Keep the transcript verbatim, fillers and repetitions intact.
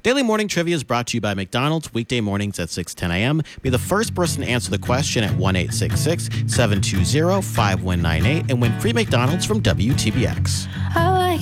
Daily Morning Trivia is brought to you by McDonald's weekday mornings at six ten a.m. Be the first person to answer the question at one eight six six, seven two zero, five one nine eight and win free McDonald's from W T B X.